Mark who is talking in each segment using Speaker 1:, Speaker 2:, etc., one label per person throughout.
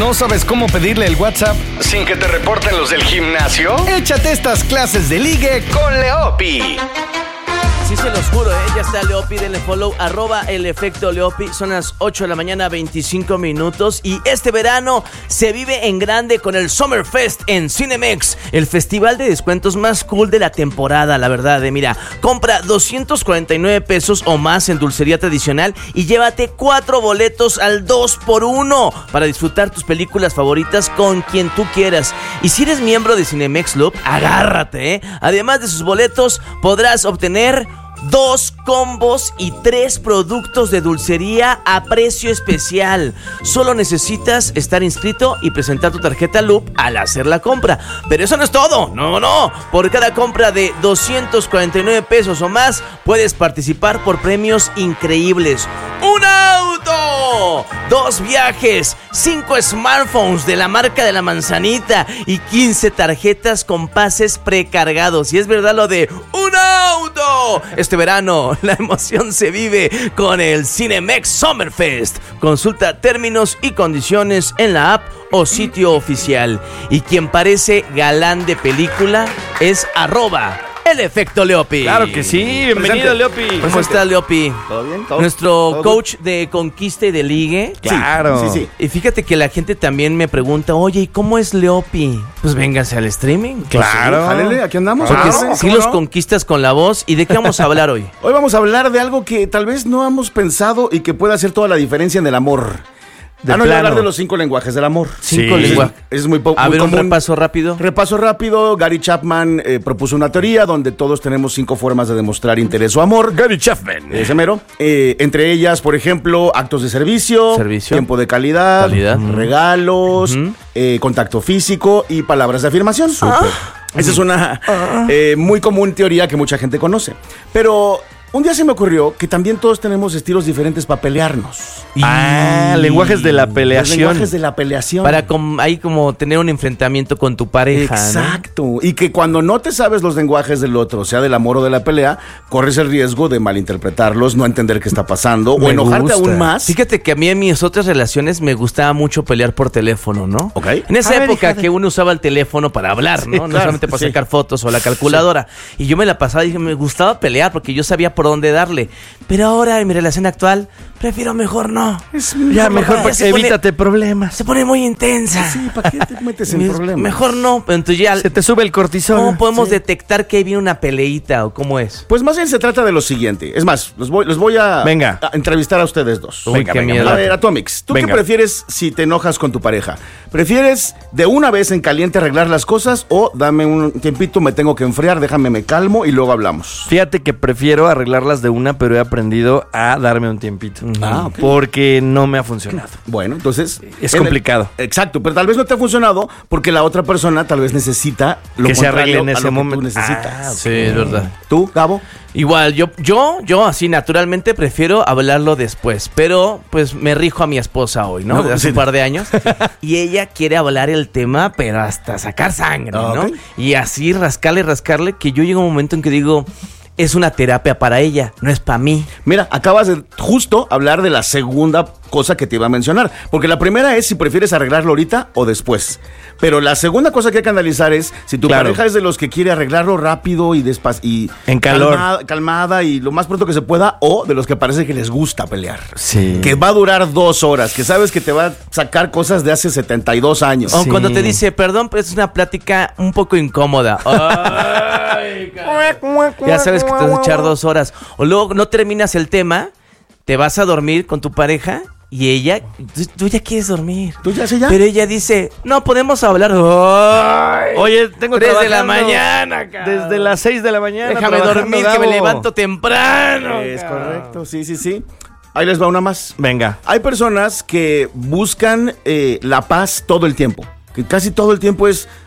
Speaker 1: ¿No sabes cómo pedirle el WhatsApp sin que te reporten los del gimnasio? Échate estas clases de ligue con Leopi.
Speaker 2: Sí, se los juro, ya está Leopi, denle follow, @el efecto Leopi. Son las 8 de la mañana, 25 minutos. Y este verano se vive en grande con el Summer Fest en Cinemex, el festival de descuentos más cool de la temporada, la verdad. Mira, compra 249 pesos o más en dulcería tradicional y llévate 4 boletos al 2x1 para disfrutar tus películas favoritas con quien tú quieras. Y si eres miembro de Cinemex Club, agárrate, ¿eh? Además de sus boletos, podrás obtener 2 combos y 3 productos de dulcería a precio especial. Solo necesitas estar inscrito y presentar tu tarjeta Loop al hacer la compra. Pero eso no es todo. No. Por cada compra de 249 pesos o más, puedes participar por premios increíbles. ¡Un auto! 2 viajes, 5 smartphones de la marca de la manzanita y 15 tarjetas con pases precargados. Y es verdad lo de ¡un auto! Este verano, la emoción se vive con el Cinemex Summer Fest. Consulta términos y condiciones en la app o sitio oficial. Y quien parece galán de película es @el efecto Leopi.
Speaker 3: Claro que sí, bienvenido Leopi.
Speaker 2: ¿Cómo estás, Leopi?
Speaker 3: ¿Todo bien?
Speaker 2: Nuestro coach de conquista y de ligue.
Speaker 3: Claro.
Speaker 2: Sí. Y fíjate que la gente también me pregunta, oye, ¿y cómo es Leopi? Pues véngase al streaming.
Speaker 3: Claro.
Speaker 4: Pues sí, jálele, aquí andamos.
Speaker 2: Porque
Speaker 4: Claro,
Speaker 2: sí los conquistas con la voz. ¿Y de qué vamos a hablar hoy?
Speaker 4: Hoy vamos a hablar de algo que tal vez no hemos pensado y que puede hacer toda la diferencia en el amor. No, voy a hablar de los 5 lenguajes del amor.
Speaker 2: 5 lenguajes.
Speaker 4: Es muy
Speaker 2: A ver,
Speaker 4: común.
Speaker 2: un repaso rápido.
Speaker 4: Repaso rápido. Gary Chapman propuso una teoría donde todos tenemos 5 formas de demostrar interés o amor.
Speaker 3: Gary Chapman.
Speaker 4: Ese mero. Entre ellas, por ejemplo, actos de servicio, tiempo de calidad, regalos, contacto físico y palabras de afirmación. Esa es una muy común teoría que mucha gente conoce. Pero un día se me ocurrió que también todos tenemos estilos diferentes para pelearnos.
Speaker 3: Lenguajes de la peleación.
Speaker 4: Lenguajes de la peleación.
Speaker 2: Para ahí como tener un enfrentamiento con tu pareja.
Speaker 4: Exacto. ¿No? Y que cuando no te sabes los lenguajes del otro, sea del amor o de la pelea, corres el riesgo de malinterpretarlos, no entender qué está pasando o enojarte aún más.
Speaker 2: Fíjate que a mí en mis otras relaciones me gustaba mucho pelear por teléfono, ¿no?
Speaker 4: Ok.
Speaker 2: En esa época que uno usaba el teléfono para hablar, ¿no? No solamente para sacar fotos o la calculadora. Y yo me la pasaba y dije, me gustaba pelear porque yo sabía por dónde darle. Pero ahora en mi relación actual, prefiero mejor no.
Speaker 3: Mejor porque evítate problemas.
Speaker 2: Se pone muy intensa.
Speaker 4: Sí, ¿para qué te metes en problemas?
Speaker 2: Mejor no, pero entonces ya...
Speaker 3: Se te sube el cortisol.
Speaker 2: ¿Cómo podemos detectar que viene una peleita o cómo es?
Speaker 4: Pues más bien se trata de lo siguiente. Es más, los voy a entrevistar a ustedes dos.
Speaker 2: Venga.
Speaker 4: A ver, Atomix, ¿tú qué prefieres si te enojas con tu pareja? ¿Prefieres de una vez en caliente arreglar las cosas o dame un tiempito, me tengo que enfriar, déjame, me calmo y luego hablamos?
Speaker 3: Fíjate que prefiero arreglarlas de una, pero he aprendido a darme un tiempito.
Speaker 4: Ok.
Speaker 3: Porque no me ha funcionado.
Speaker 4: Bueno, entonces...
Speaker 3: Es complicado.
Speaker 4: Exacto, pero tal vez no te ha funcionado porque la otra persona tal vez necesita lo
Speaker 3: que se arregle en ese
Speaker 4: momento. Tú
Speaker 3: momento.
Speaker 4: necesitas.
Speaker 2: Sí, es verdad.
Speaker 4: ¿Tú, Gabo?
Speaker 2: Igual, yo así naturalmente prefiero hablarlo después, pero pues me rijo a mi esposa hoy, ¿no? De hace un par de años. Y ella quiere hablar el tema, pero hasta sacar sangre, ¿no? Y así rascarle, que yo llego a un momento en que digo... Es una terapia para ella, no es para mí.
Speaker 4: Mira, acabas de justo hablar de la segunda cosa que te iba a mencionar. Porque la primera es si prefieres arreglarlo ahorita o después. Pero la segunda cosa que hay que analizar es si tu pareja es de los que quiere arreglarlo rápido y despacio y
Speaker 3: en calor,
Speaker 4: calmada y lo más pronto que se pueda, o de los que parece que les gusta pelear.
Speaker 3: Sí.
Speaker 4: Que va a durar 2 horas, que sabes que te va a sacar cosas de hace 72 años.
Speaker 2: O cuando te dice, perdón, pues es una plática un poco incómoda. Ay, ya sabes que te vas a echar 2 horas. O luego no terminas el tema, te vas a dormir con tu pareja y ella, tú ya quieres dormir.
Speaker 4: ¿Tú ya?
Speaker 2: Pero ella dice, no, podemos hablar. Ay,
Speaker 3: oye, tengo
Speaker 2: 3 de la mañana,
Speaker 3: cabrón. Desde las 6 de la mañana.
Speaker 2: Déjame dormir,
Speaker 3: Gabo.
Speaker 2: que me levanto temprano.
Speaker 4: Es correcto, sí. Ahí les va una más.
Speaker 3: Venga.
Speaker 4: Hay personas que buscan la paz todo el tiempo. Que casi todo el tiempo es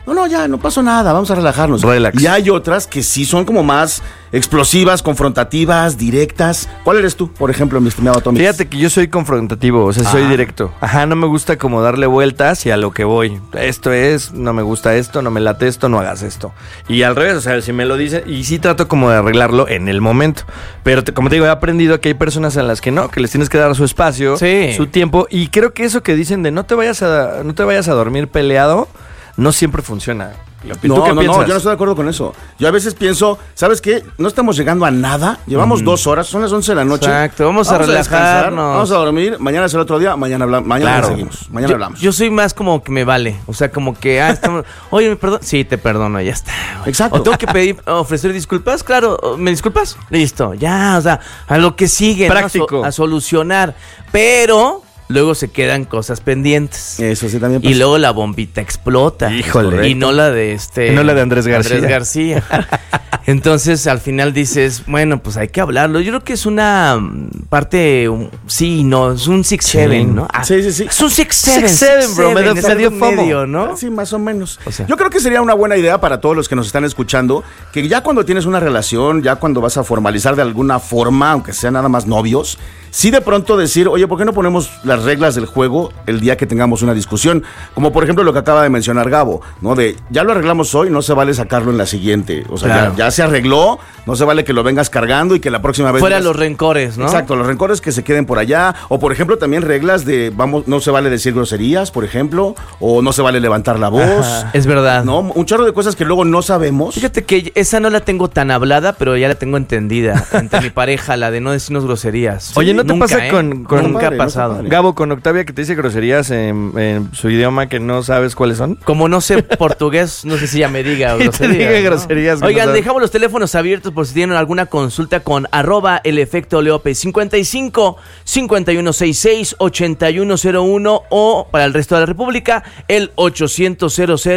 Speaker 4: No, ya, no pasó nada, vamos a relajarnos.
Speaker 3: Relax.
Speaker 4: Y hay otras que sí son como más explosivas, confrontativas, directas. ¿Cuál eres tú, por ejemplo, mi estimado Tommy?
Speaker 3: Fíjate que yo soy confrontativo, o sea, soy directo. Ajá, no me gusta como darle vueltas y a lo que voy. Esto es, no me gusta esto, no me late esto, no hagas esto. Y al revés, o sea, si me lo dicen, y sí trato como de arreglarlo en el momento. Pero como te digo, he aprendido que hay personas a las que no, que les tienes que dar su espacio, su tiempo. Y creo que eso que dicen de no te vayas a dormir peleado, no siempre funciona.
Speaker 4: No, yo no estoy de acuerdo con eso. Yo a veces pienso, ¿sabes qué? No estamos llegando a nada. Llevamos 2 horas, son las 11 de la noche.
Speaker 2: Exacto, vamos a relajarnos.
Speaker 4: Vamos a dormir, mañana es el otro día, mañana seguimos. Mañana hablamos.
Speaker 2: Yo soy más como que me vale. O sea, como que, estamos. Oye, ¿me perdonas? Sí, te perdono, ya está.
Speaker 4: Exacto.
Speaker 2: O tengo que ofrecer disculpas, claro. ¿Me disculpas? Listo, ya, o sea, a lo que sigue.
Speaker 3: Práctico.
Speaker 2: ¿No? A solucionar. Pero luego se quedan cosas pendientes.
Speaker 4: Eso sí también pasa.
Speaker 2: Y luego la bombita explota.
Speaker 3: Híjole.
Speaker 2: Y no la de
Speaker 3: No la de Andrés
Speaker 2: García. Entonces, al final dices, bueno, pues hay que hablarlo. Yo creo que es una parte, sí, no, es un 6-7, ¿no?
Speaker 4: Sí.
Speaker 2: Es un 6-7.
Speaker 3: 6-7, bro, medio,
Speaker 2: ¿no?
Speaker 4: Sí, más o menos.
Speaker 2: O sea,
Speaker 4: yo creo que sería una buena idea para todos los que nos están escuchando, que ya cuando tienes una relación, ya cuando vas a formalizar de alguna forma, aunque sea nada más novios, sí de pronto decir, oye, ¿por qué no ponemos las reglas del juego el día que tengamos una discusión? Como por ejemplo lo que acaba de mencionar Gabo, ¿no? De, ya lo arreglamos hoy, no se vale sacarlo en la siguiente. O sea, claro, ya se arregló, no se vale que lo vengas cargando y que la próxima vez...
Speaker 2: Fuera los rencores, ¿no?
Speaker 4: Exacto, los rencores que se queden por allá. O por ejemplo también reglas de, no se vale decir groserías, por ejemplo, o no se vale levantar la voz.
Speaker 2: Ajá, es verdad.
Speaker 4: ¿No? Un chorro de cosas que luego no sabemos.
Speaker 2: Fíjate que esa no la tengo tan hablada, pero ya la tengo entendida entre mi pareja, la de no decirnos groserías.
Speaker 3: Oye, ¿no te pasa
Speaker 2: nunca ha pasado?
Speaker 3: Gabo, con Octavia, que te dice groserías en su idioma que no sabes cuáles son.
Speaker 2: Como no sé portugués, no sé si ya me diga groserías.
Speaker 3: Te diga groserías.
Speaker 2: Oigan, dejamos los teléfonos abiertos por si tienen alguna consulta con @elefectoleope 55 5166 8101 o para el resto de la República el 800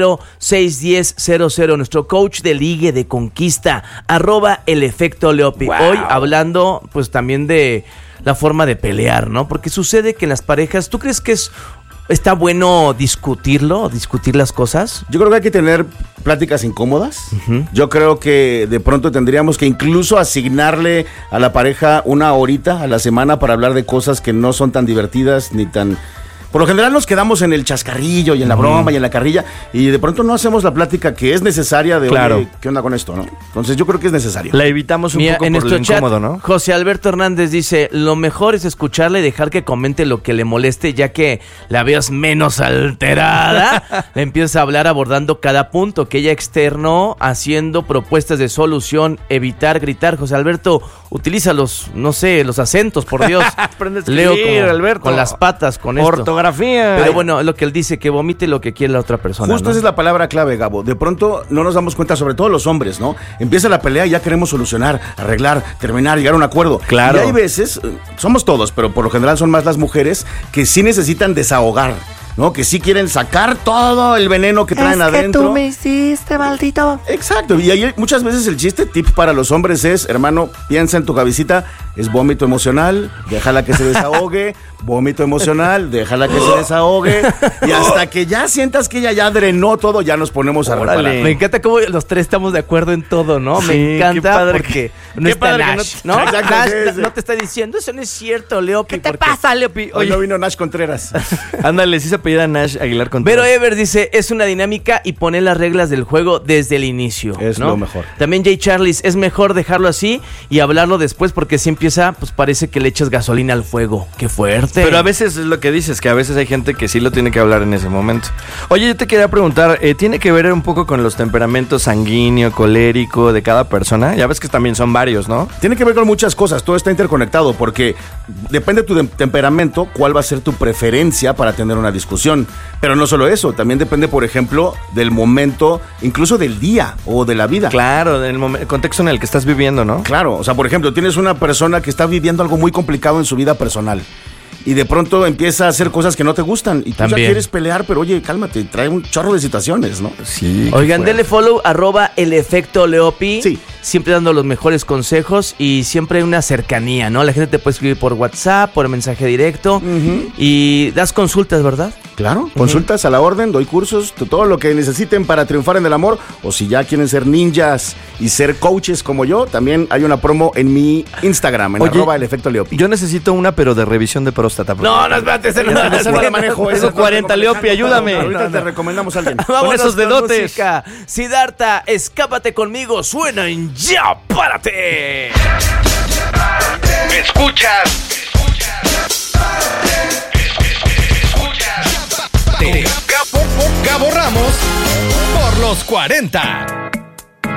Speaker 2: 610 00. Nuestro coach de ligue, de conquista, @elefectoleope. Wow. Hoy hablando pues también de la forma de pelear, ¿no? Porque sucede que en las parejas, ¿tú crees que está bueno discutir las cosas?
Speaker 4: Yo creo que hay que tener pláticas incómodas. Yo creo que de pronto tendríamos que incluso asignarle a la pareja una horita a la semana para hablar de cosas que no son tan divertidas ni tan... Por lo general nos quedamos en el chascarrillo y en la broma y en la carrilla y de pronto no hacemos la plática que es necesaria de,
Speaker 3: claro,
Speaker 4: oye, ¿qué onda con esto, no? Entonces yo creo que es necesario.
Speaker 3: La evitamos un poco
Speaker 2: en
Speaker 3: por lo incómodo,
Speaker 2: chat,
Speaker 3: ¿no?
Speaker 2: José Alberto Hernández dice, lo mejor es escucharle y dejar que comente lo que le moleste, ya que la veas menos alterada. Le empieza a hablar abordando cada punto que ella externó, haciendo propuestas de solución, evitar gritar. José Alberto, utiliza los acentos, por Dios.
Speaker 3: Aprende a escribir,
Speaker 2: Leo
Speaker 3: Alberto.
Speaker 2: con las patas, con esto. Pero bueno, lo que él dice, que vomite lo que quiere la otra persona.
Speaker 4: Justo, ¿no? Esa es la palabra clave, Gabo. De pronto no nos damos cuenta, sobre todo los hombres, ¿no? Empieza la pelea y ya queremos solucionar, arreglar, terminar, llegar a un acuerdo.
Speaker 3: Claro.
Speaker 4: Y hay veces, somos todos, pero por lo general son más las mujeres que sí necesitan desahogar, ¿no? Que sí quieren sacar todo el veneno que traen adentro.
Speaker 5: Es que tú me hiciste, maldito.
Speaker 4: Exacto, y ahí muchas veces el tip para los hombres es, hermano, piensa en tu cabecita, es vómito emocional, déjala que se desahogue, vómito emocional, déjala que se desahogue, y hasta que ya sientas que ella ya drenó todo, ya nos ponemos a reparar.
Speaker 2: Me encanta cómo los tres estamos de acuerdo en todo, ¿no?
Speaker 3: Sí,
Speaker 2: me encanta porque
Speaker 3: no está
Speaker 2: Nash, ¿no?
Speaker 4: Exacto,
Speaker 2: Nash
Speaker 4: sí.
Speaker 2: no te está diciendo, eso no es cierto, Leopi.
Speaker 5: ¿Qué te pasa, Leopi?
Speaker 4: Hoy no vino Nash Contreras.
Speaker 3: Ándale, sí se apellida Nash Aguilar Contreras.
Speaker 2: Pero Ever dice, es una dinámica y poner las reglas del juego desde el inicio.
Speaker 4: Es
Speaker 2: ¿no?
Speaker 4: lo mejor.
Speaker 2: También Jay Charles, es mejor dejarlo así y hablarlo después porque si empieza, pues parece que le echas gasolina al fuego. ¡Qué fuerte!
Speaker 3: Pero a veces es lo que dices, que a veces hay gente que sí lo tiene que hablar en ese momento. Oye, yo te quería preguntar, ¿tiene que ver un poco con los temperamentos sanguíneo, colérico de cada persona? Ya ves que también son varios, ¿no?
Speaker 4: Tiene que ver con muchas cosas, todo está interconectado porque depende de tu temperamento, cuál va a ser tu preferencia para tener una discusión. Pero no solo eso, también depende, por ejemplo, del momento, incluso del día o de la vida.
Speaker 3: Claro, del contexto en el que estás viviendo, ¿no?
Speaker 4: Claro, o sea, por ejemplo, tienes una persona que está viviendo algo muy complicado en su vida personal y de pronto empieza a hacer cosas que no te gustan y tú ya quieres pelear, pero oye, cálmate, trae un chorro de situaciones, ¿no?
Speaker 3: Sí.
Speaker 2: Oigan, denle follow @elefectoleopi.
Speaker 4: Sí.
Speaker 2: Siempre dando los mejores consejos y siempre una cercanía, ¿no? La gente te puede escribir por WhatsApp, por mensaje directo y das consultas, ¿verdad?
Speaker 4: Claro, consultas a la orden, doy cursos, todo lo que necesiten para triunfar en el amor, o si ya quieren ser ninjas y ser coaches como yo, también hay una promo en mi Instagram, en @elefectoleopi.
Speaker 3: Yo necesito una, pero de revisión de próstata.
Speaker 2: No, espérate, ese no
Speaker 4: la manejo.
Speaker 3: Eso 40, Leopi, ayúdame.
Speaker 4: Ahorita te recomendamos a alguien.
Speaker 2: Vámonos
Speaker 3: con esos dedotes.
Speaker 2: Con música. Siddhartha, Escápate conmigo, suena en Ya Párate.
Speaker 1: Escuchas. Cabo Ramos por los 40.